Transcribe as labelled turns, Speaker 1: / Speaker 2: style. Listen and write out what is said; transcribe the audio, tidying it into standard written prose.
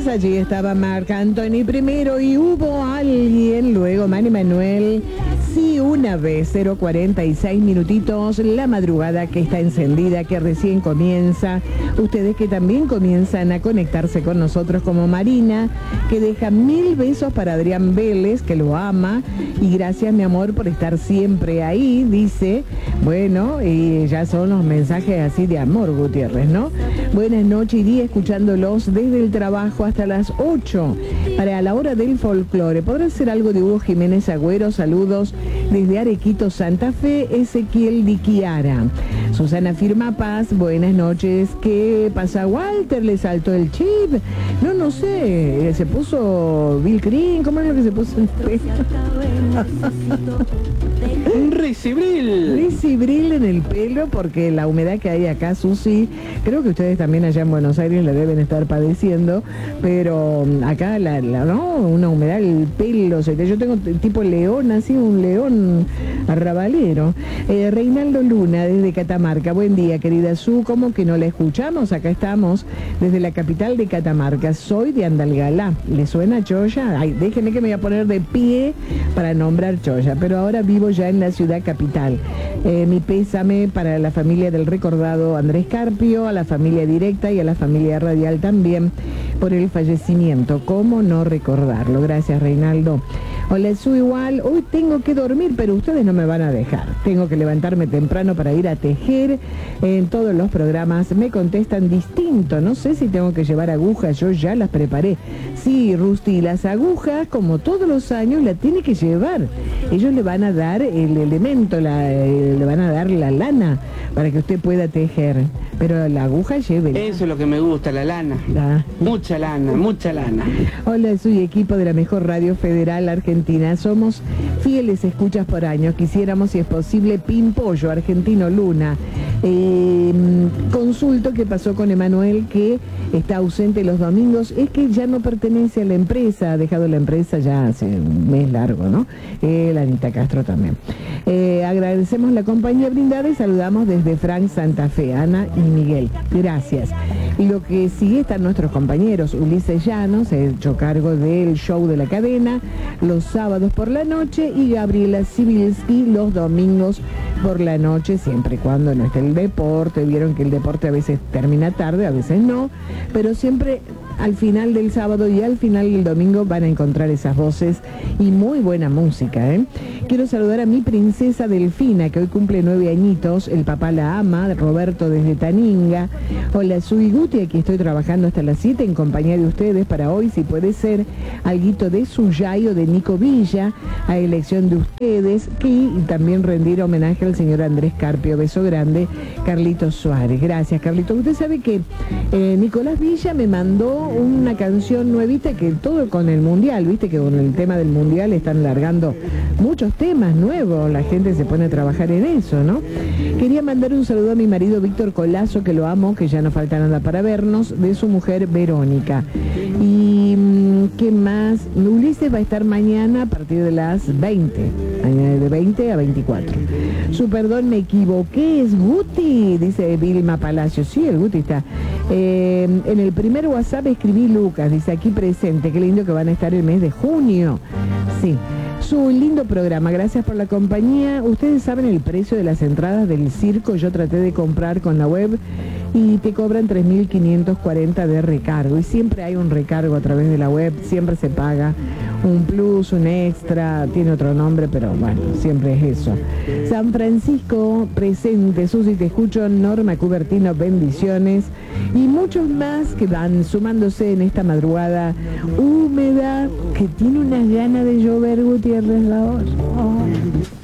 Speaker 1: allí estaba Marc Anthony primero y hubo alguien, luego Manny Manuel. Sí, una vez, 0:46 minutitos, la madrugada que está encendida, que recién comienza. Ustedes que también comienzan a conectarse con nosotros, como Marina, que deja 1000 besos para Adrián Vélez, que lo ama. Y gracias, mi amor, por estar siempre ahí, dice. Bueno, y ya son los mensajes así de amor, Gutiérrez, ¿no? Buenas noches, iría escuchándolos desde el trabajo hasta las 8, para la hora del folclore. ¿Podrá ser algo de Hugo Jiménez Agüero? Saludos desde Arequito, Santa Fe, Ezequiel Diquiara. Susana Firma Paz, buenas noches. ¿Qué pasa, Walter? ¿Le saltó el chip? No sé, se puso Bill Green, ¿cómo es lo que se puso en el pelo?
Speaker 2: Un ricibril
Speaker 1: en el pelo, porque la humedad que hay acá, Susi, creo que ustedes también allá en Buenos Aires la deben estar padeciendo, pero acá no, una humedad, el pelo, yo tengo tipo león, así un león arrabalero. Reinaldo Luna desde Catamarca, buen día, querida Su, ¿cómo que no la escuchamos? Acá estamos desde la capital de Catamarca, soy de Andalgalá. ¿Le suena Choya? Ay, déjenme que me voy a poner de pie para nombrar Choya, pero ahora vivo ya en la ciudad capital. Mi pésame para la familia del recordado Andrés Carpio, a la familia directa y a la familia radial también por el fallecimiento. ¿Cómo no recordarlo? Gracias, Reinaldo. Hola, Su, igual, hoy tengo que dormir, pero ustedes no me van a dejar. Tengo que levantarme temprano para ir a tejer. En todos los programas me contestan distinto. No sé si tengo que llevar agujas, yo ya las preparé. Sí, Rusty, las agujas, como todos los años, la tiene que llevar. Ellos le van a dar el elemento, le van a dar la lana para que usted pueda tejer. Pero la aguja llévela.
Speaker 2: Eso es lo que me gusta, la lana. Mucha lana, mucha lana.
Speaker 1: Hola, soy equipo de la mejor radio federal argentina. Somos fieles escuchas por años. Quisiéramos, si es posible, Pimpollo, Argentino Luna. Consulto qué pasó con Emanuel, que está ausente los domingos. Es que ya no pertenece a la empresa, ha dejado la empresa ya hace un mes largo, ¿no? La Anita Castro también. Agradecemos la compañía brindada y saludamos desde Frank, Santa Fe, Ana y Miguel. Gracias. Y lo que sigue están nuestros compañeros. Ulises Llanos, se ha hecho cargo del show de la cadena los sábados por la noche, y Gabriela Sibilski los domingos por la noche, siempre y cuando no esté el deporte. Vieron que el deporte a veces termina tarde, a veces no, pero siempre al final del sábado y al final del domingo van a encontrar esas voces y muy buena música, ¿eh? Quiero saludar a mi princesa Delfina, que hoy cumple 9 añitos, el papá la ama, Roberto desde Taninga. Hola, Sui Guti, aquí estoy trabajando hasta las 7 en compañía de ustedes para hoy, si puede ser, alguito de Suyay o de Nico Villa, a elección de ustedes, y también rendir homenaje al señor Andrés Carpio. Beso grande, Carlitos Suárez. Gracias, Carlitos. Usted sabe que Nicolás Villa me mandó una canción nuevita, que todo con el mundial, viste que con el tema del mundial están largando muchos temas nuevos, la gente se pone a trabajar en eso, ¿no? Quería mandar un saludo a mi marido Víctor Colazo, que lo amo, que ya no falta nada para vernos, de su mujer Verónica. Y ¿qué más? Ulises va a estar mañana a partir de las 20, de 20 a 24. Su perdón, me equivoqué, es Guti, dice Vilma Palacio. Sí, el Guti está. En el primer WhatsApp escribí Lucas, dice aquí presente, qué lindo que van a estar el mes de junio. Sí. Su lindo programa, gracias por la compañía. Ustedes saben el precio de las entradas del circo. Yo traté de comprar con la web y te cobran 3.540 de recargo, y siempre hay un recargo a través de la web, siempre se paga un plus, un extra, tiene otro nombre, pero bueno, siempre es eso. San Francisco presente, Susi, te escucho. Norma Cubertino, bendiciones, y muchos más que van sumándose en esta madrugada húmeda, que tiene unas ganas de llover, Gutiérrez, la hora. Oh.